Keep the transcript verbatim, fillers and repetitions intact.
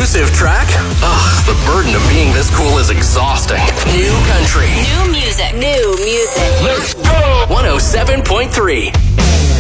exclusive track? Ugh, the burden of being this cool is exhausting. New country. New music. New music. Let's go! one oh seven point three.